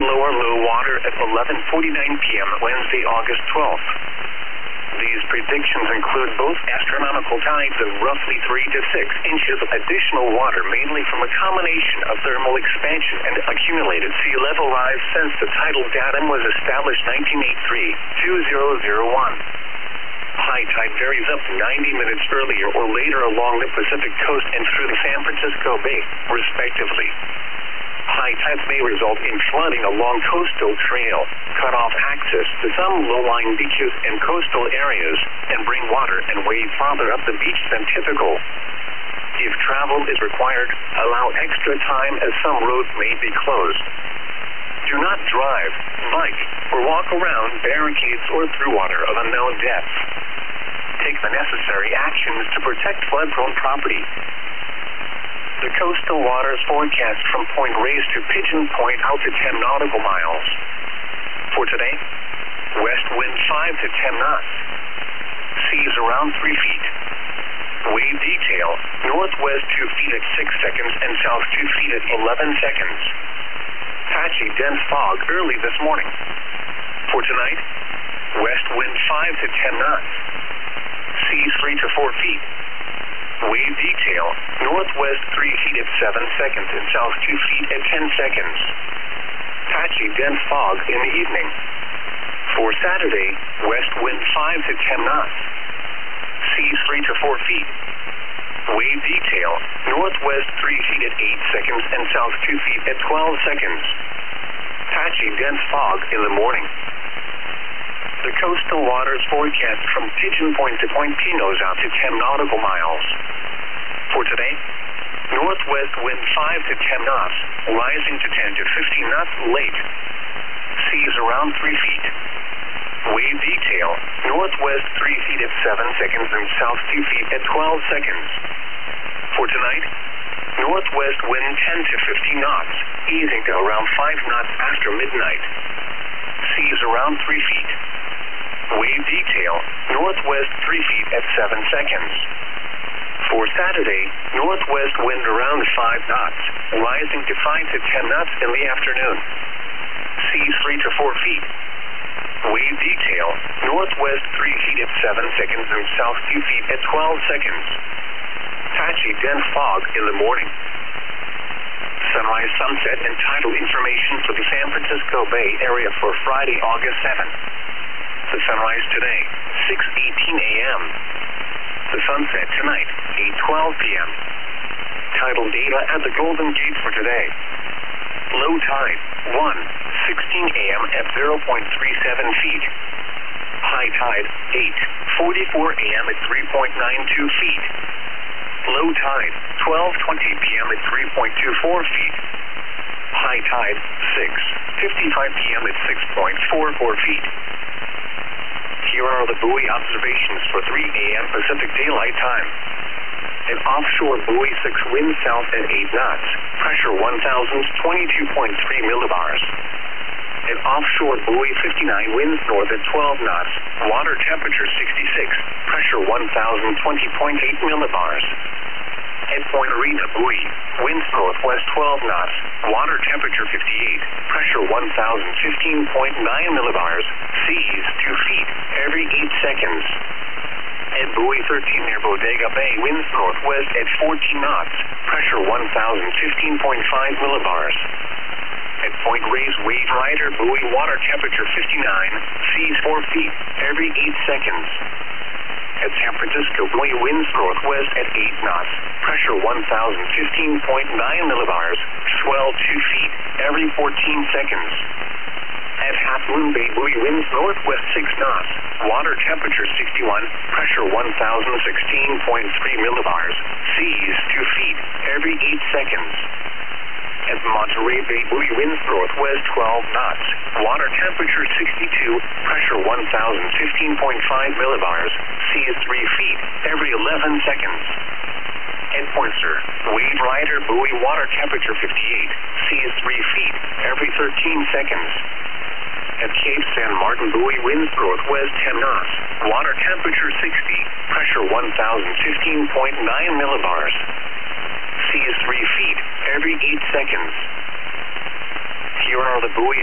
Lower low water at 11:49 p.m. Wednesday, August 12th. These predictions include both astronomical tides of roughly 3 to 6 inches of additional water, mainly from a combination of thermal expansion and accumulated sea level rise since the tidal datum was established 1983-2001. High tide varies up to 90 minutes earlier or later along the Pacific coast and through the San Francisco Bay, respectively. High tides may result in flooding along coastal trail, cut off access to some low-lying beaches and coastal areas, and bring water and wade farther up the beach than typical. If travel is required, allow extra time as some roads may be closed. Do not drive, bike, or walk around barricades or through water of unknown depth. Take the necessary actions to protect flood-prone property. The coastal waters forecast from Point Reyes to Pigeon Point out to 10 nautical miles. For today, west wind 5 to 10 knots. Seas around 3 feet. Wave detail, northwest 2 feet at 6 seconds and south 2 feet at 11 seconds. Patchy dense fog early this morning. For tonight, west wind 5 to 10 knots. Seas 3 to 4 feet. Wave detail, northwest 3 feet at 7 seconds and south 2 feet at 10 seconds. Patchy dense fog in the evening. For Saturday, west wind 5 to 10 knots. Seas 3 to 4 feet. Wave detail, northwest 3 feet at 8 seconds and south 2 feet at 12 seconds. Patchy dense fog in the morning. The coastal waters forecast from Pigeon Point to Point Pinos out to 10 nautical miles. For today, northwest wind 5 to 10 knots, rising to 10 to 15 knots late. Seas around 3 feet. Wave detail, northwest 3 feet at 7 seconds and south 2 feet at 12 seconds. For tonight, northwest wind 10 to 15 knots, easing to around 5 knots after midnight. Seas around 3 feet. Wave detail, northwest 3 feet at 7 seconds. For Saturday, northwest wind around 5 knots, rising to 5 to 10 knots in the afternoon. Seas 3 to 4 feet. Wave detail, northwest 3 feet at 7 seconds and south 2 feet at 12 seconds. Patchy dense fog in the morning. Sunrise, sunset, and tidal information for the San Francisco Bay Area for Friday, August 7th. The sunrise today, 6:18 a.m. The sunset tonight, 8:12 p.m. Tidal data at the Golden Gate for today. Low tide, 1:16 a.m. at 0.37 feet. High tide, 8:44 a.m. at 3.92 feet. Low tide, 12:20 p.m. at 3.24 feet. High tide, 6:55 p.m. at 6.44 feet. Here are the buoy observations for 3 a.m. Pacific Daylight Time. An offshore buoy 6 winds south at 8 knots, pressure 1,022.3 millibars. An offshore buoy 59 winds north at 12 knots, water temperature 66, pressure 1,020.8 millibars. At Point Arena buoy, winds northwest 12 knots, water temperature 58, pressure 1,015.9 millibars, seas 2 feet every 8 seconds. At buoy 13 near Bodega Bay, winds northwest at 14 knots, pressure 1,015.5 millibars. At Point Reyes Wave Rider buoy, water temperature 59, seas 4 feet every 8 seconds. At San Francisco buoy, winds northwest at 8 knots, pressure 1,015.9 millibars, swell 2 feet every 14 seconds. At Half Moon Bay buoy, winds northwest 6 knots, water temperature 61, pressure 1,016.3 millibars, seas 2 feet every 8 seconds. At Monterey Bay buoy, winds northwest 12 knots, water temperature 62, pressure 1,015.5 millibars, seas 3 feet every 11 seconds. At Poinsett Wave Rider buoy, water temperature 58, seas 3 feet every 13 seconds. At Cape San Martin buoy, winds northwest 10 knots, water temperature 60, pressure 1,015.9 millibars. Seas 3 feet every 8 seconds. Here are the buoy